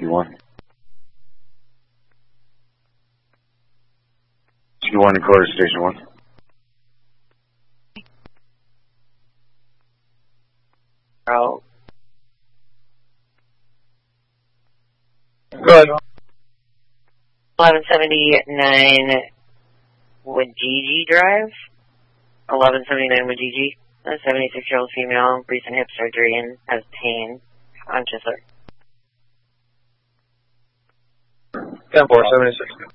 Q1. Q1 recorder, station 1. Oh. Go ahead. 1179 Wajiji Drive. 1179 Wajiji. A 76-year-old female, recent hip surgery and has pain. Conscious. 10-4, 76.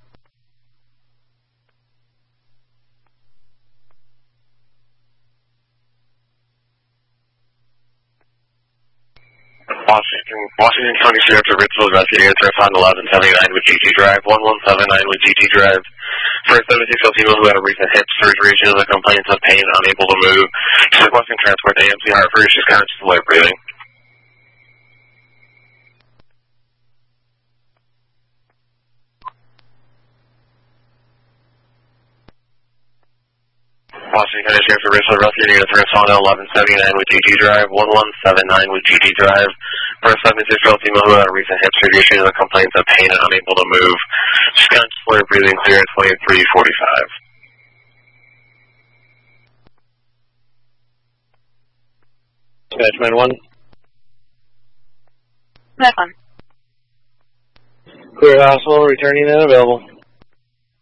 Washington County Sheriff of Richfield investigating a threat on 1179 with GG Drive, 1179 with GG Drive. For a 76-year-old female who had a recent hip surgery, she has a complaint of pain, unable to move. She's requesting transport to AMC Hartford. She's conscious of light breathing. Washington County Sheriff of Richfield investigating a threat on 1179 with GG Drive, 1179 with GG Drive. For a 76-year-old female who had a recent hip surgery, she has a complaint of pain and unable to move. She's conscious of light breathing, clear at 2345. Management 1. That's fine. Clear hospital, returning and available.